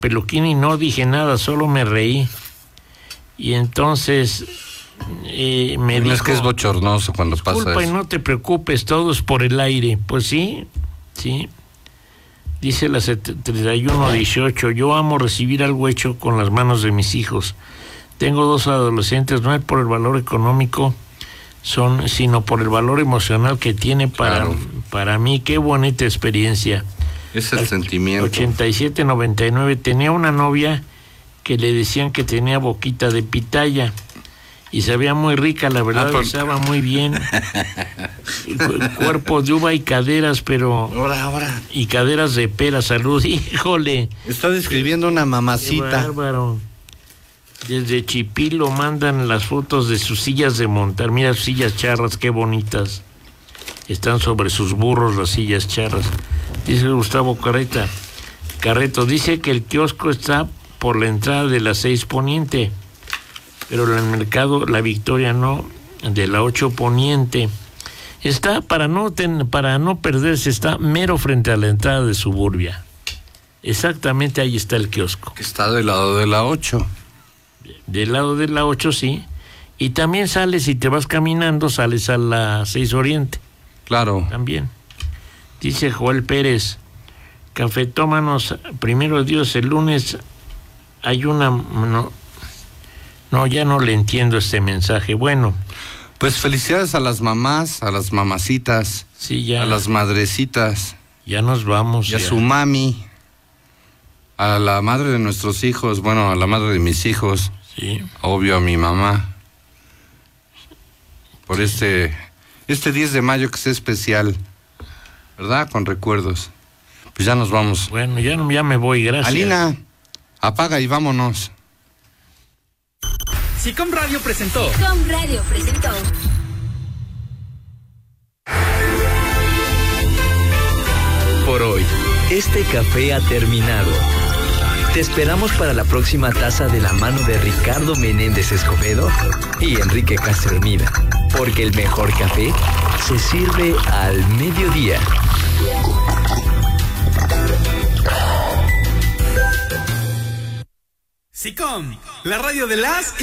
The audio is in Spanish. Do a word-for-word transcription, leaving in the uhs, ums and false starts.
peluquín y no dije nada, solo me reí. Y entonces eh, me no dijo... Es que es bochornoso cuando pasa eso. Y no te preocupes, todo es por el aire. Pues sí, sí. Dice la treinta y uno dieciocho, yo amo recibir algo hecho con las manos de mis hijos. Tengo dos adolescentes, no es por el valor económico, son, sino por el valor emocional que tiene para, claro. para mí. Qué bonita experiencia. Es el sentimiento. ochenta y siete noventa y nueve, tenía una novia que le decían que tenía boquita de pitaya y se veía muy rica, la verdad, ah, por... estaba muy bien. Cuerpo de uva y caderas, pero... Ahora, ahora. Y caderas de pera, salud, híjole. Está describiendo una mamacita. Qué bárbaro. Desde Chipilo mandan las fotos de sus sillas de montar. Mira sus sillas charras, qué bonitas. Están sobre sus burros las sillas charras. Dice Gustavo Carreta. Carreto, dice que el kiosco está por la entrada de la seis Poniente, pero en el mercado La Victoria no, de la ocho Poniente. Está, para no, ten, para no perderse, está mero frente a la entrada de Suburbia. Exactamente ahí está el kiosco. Que está del lado de la ocho. Del lado de la ocho, sí. Y también sales, si te vas caminando, sales a la seis Oriente. Claro. También. Dice Joel Pérez, cafetómanos, primero Dios, el lunes hay una... No, no, ya no le entiendo este mensaje. Bueno. Pues felicidades a las mamás, a las mamacitas. Sí, ya. A las madrecitas. Ya nos vamos. Y a ya. su mami. A la madre de nuestros hijos, bueno, a la madre de mis hijos. Sí. Obvio, a mi mamá. Por este, este diez de mayo que es especial, ¿verdad? Con recuerdos. Pues ya nos vamos. Bueno, ya, ya me voy, gracias. Alina, apaga y vámonos. SICOM Radio presentó. SICOM Radio presentó. Por hoy, este café ha terminado. Te esperamos para la próxima taza de la mano de Ricardo Menéndez Escobedo y Enrique Castrenida, porque el mejor café se sirve al mediodía. SICOM, la radio de las